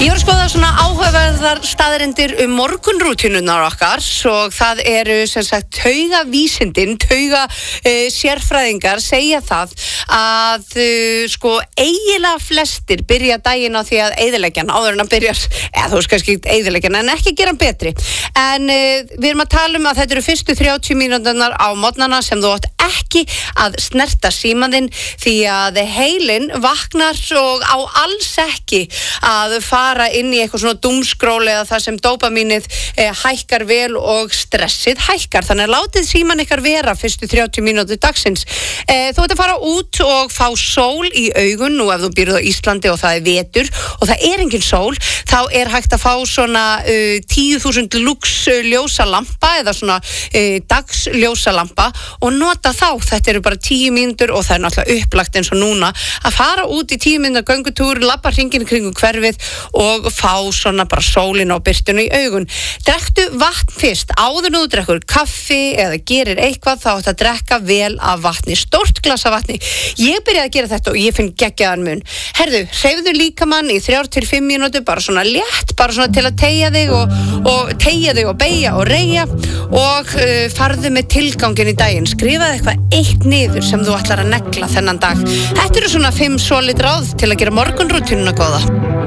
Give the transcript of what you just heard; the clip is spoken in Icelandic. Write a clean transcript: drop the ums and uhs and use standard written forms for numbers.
Ég var að skoða svona áhugaverðar staðreyndir morgunrútínunar okkar og það eru sem sagt taugavísindin, sérfræðingar segja það að sko eiginlega flestir byrja daginn á því að eyðileggja hann áður en hann byrjar, eða þú veist kannski eyðileggja hann en ekki gera hann betri. En við erum að tala að þetta eru fyrstu 30 mínúturnar á morgnana sem þú átt ekki að snerta símann því að heilinn vaknar og á alls ekki að fara inn í eitthvað svona doomskról eða það sem dópamínið hækkar vel og stressið hækkar. Þannig að látið símann ykkar vera fyrstu 30 mínútur dagsins. Þú ert að fara út og fá sól í augun nú ef þú býrð á Íslandi og það vetur og það engin sól, þá hægt að fá svona 10.000 lux ljósalampa eða svona dagsljósalampa og nota þá. Þetta eru bara 10 mínútur og það er náttúrulega upplagt eins og núna að fara út í 10 mínútur göngutúr, labba hringinn kringum hverfið og fá svona bara sólina og birtuna í augun. Drekktu vatn fyrst, áður nú þú drekkur kaffi eða gerir eitthvað þá átt að drekka vel af vatni, stórt glas af vatni. Ég byrjaði að gera þetta og ég finn geggjaðan mun. Herðu, hreyfðu líkamann í 3 til 5 mínútur, bara svona létt, bara svona til að teygja þig og beygja og reyja og farðu með tilgangin í daginn. Skrifaðu eitthvað eitt niður sem þú ætlar að negla þennan dag. Þetta eru svona 5 solid ráð til að gera morgunrútínuna góða.